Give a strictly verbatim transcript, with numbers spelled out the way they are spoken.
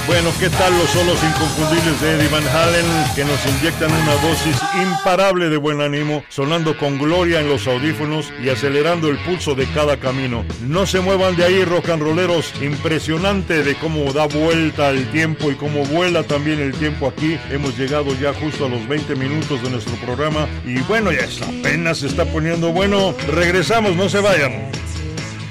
Bueno, ¿qué tal los solos inconfundibles de Eddie Van Halen, que nos inyectan una dosis imparable de buen ánimo, sonando con gloria en los audífonos y acelerando el pulso de cada camino? No se muevan de ahí, rock and rolleros. Impresionante de cómo da vuelta el tiempo y cómo vuela también el tiempo aquí. Hemos llegado ya justo a los veinte minutos de nuestro programa y bueno, ya apenas se está poniendo bueno. Regresamos, no se vayan.